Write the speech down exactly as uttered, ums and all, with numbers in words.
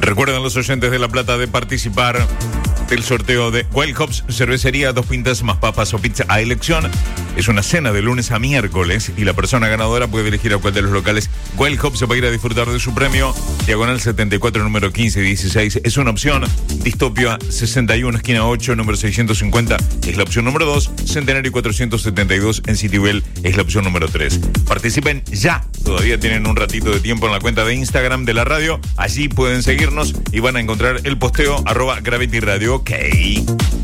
Recuerden los oyentes de La Plata de participar del sorteo de Wild Hops, cervecería, dos pintas más papas o pizza a elección. Es una cena de lunes a miércoles y la persona ganadora puede elegir a cuál de los locales Wild Hops se va a ir a disfrutar de su premio. Diagonal setenta y cuatro, número quince dieciséis es una opción. Distopia sesenta y uno, esquina ocho, número seiscientos cincuenta es la opción número dos. Centenario cuatrocientos setenta y dos en Citibel es la opción número tres. Participen ya. Todavía tienen un ratito de tiempo en la cuenta de Instagram de la radio. Allí pueden seguirnos y van a encontrar el posteo arroba Gravity Radio. Ok.